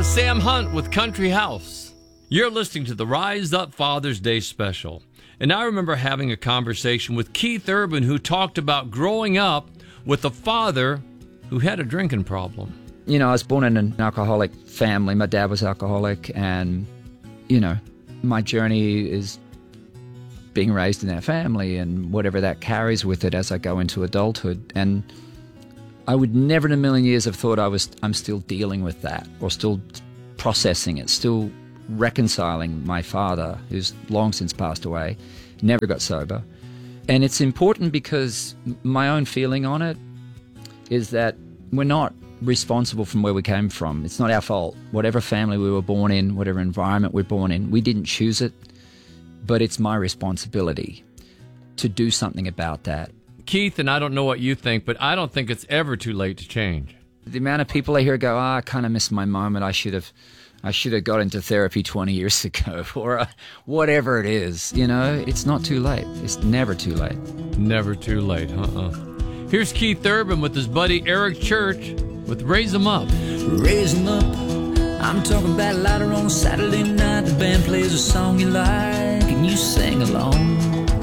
is Sam Hunt with Country House. You're listening to the Rise Up Father's Day special. And I remember having a conversation with Keith Urban, who talked about growing up with a father who had a drinking problem. You know, I was born in an alcoholic family. My dad was alcoholic, and, you know, my journey is being raised in that family and whatever that carries with it as I go into adulthood. And I would never in a million years have thought I'm still dealing with that, or still processing it, still reconciling my father, who's long since passed away, never got sober. And it's important because my own feeling on it is that we're not responsible from where we came from. It's not our fault. Whatever family we were born in, whatever environment we're born in, we didn't choose it, but it's my responsibility to do something about that. Keith, and I don't know what you think, but I don't think it's ever too late to change. The amount of people I hear go, I kind of missed my moment. I should have got into therapy 20 years ago, or whatever it is. You know, it's not too late. It's never too late. Never too late, Here's Keith Urban with his buddy Eric Church with Raise 'Em Up. Raise 'em up. I'm talking about later on Saturday night. The band plays a song you like and you sing along.